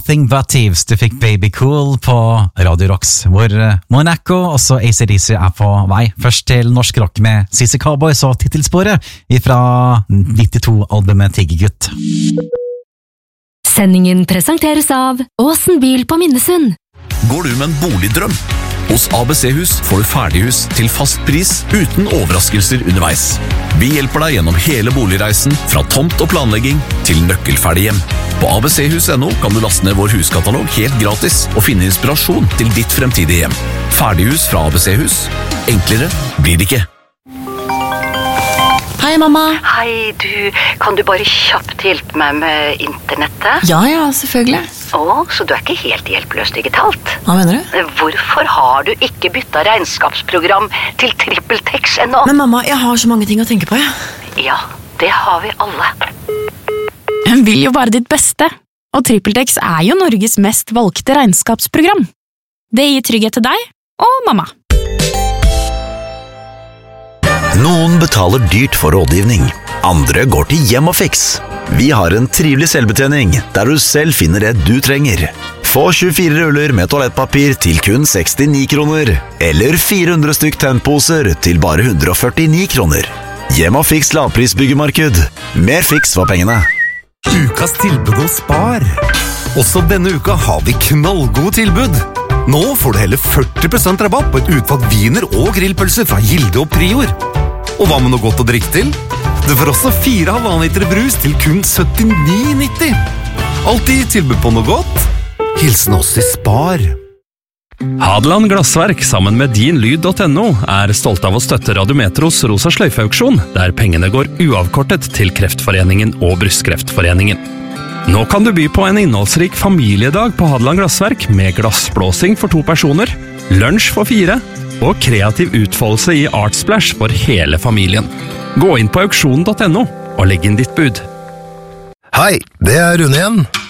Nothing But Thieves. Du fikk Baby Cool på Radio Rocks, hvor Monaco og så AC/DC på vei. Først til norsk rock med Sissy Cowboys og titelsporet fra 92-albumet Tiggergutt. Sendingen presenteres av Åsen Bil på Minnesund. Går du med en boligdrøm? Hos ABC-hus får du ferdighus til fast pris uten overraskelser underveis. Vi hjelper deg gjennom hele boligreisen, fra tomt og planlegging til nøkkelferdig hjem. På abchus.no kan du laste ned vår huskatalog helt gratis og finne inspirasjon til ditt fremtidige hjem. Ferdighus fra ABC-hus. Enklere blir det ikke. Hei, mamma. Hei, kan du bare kjapt hjelpe meg med internettet? Ja, selvfølgelig. Så du er ikke helt hjelpeløs digitalt? Hva mener du? Hvorfor har du ikke byttet regnskapsprogram til TrippelTex ennå? Men mamma, jeg har så mange ting å tenke på, jeg. Ja, det har vi alle. Hun vil jo bare ditt beste, og TrippelTex er jo Norges mest valgte regnskapsprogram. Det gir trygghet til deg og mamma. Noen betaler dyrt for rådgivning. Andre går til Hjem og Fiks. Vi har en trivelig selvbetjening, der du selv finner det du trenger. Få 24 ruller med toalettpapir til kun 69 kroner, eller 400 stykk tennposer til bare 149 kroner. Hjem og Fiks lavprisbyggemarked. Mer fiks for pengene. Ukas tilbud hos Spar. Også denne uka har vi knallgode tilbud. Nå får du hele 40% rabatt på et utvalgt viner og grillpølser fra Gilde og Prior. Og hva med noe godt å drikke til? Du får også 4,5 liter brus til kun 79,90. Alltid tilbud på noe godt. Hilsen oss i Spar. Hadeland Glassverk sammen med dinlyd.no er stolt av å støtte Radiometros Rosa Sløyfe-auksjon, der pengene går uavkortet til Kreftforeningen og Brystkreftforeningen. Nå kan du by på en innholdsrik familiedag på Hadeland Glassverk med glassblåsing for 2 personer, lunsj for 4 og kreativ utfoldelse i Artsplash for hele familien. Gå inn på auksjonen.no og legg inn ditt bud. Hei, det er Rune igjen.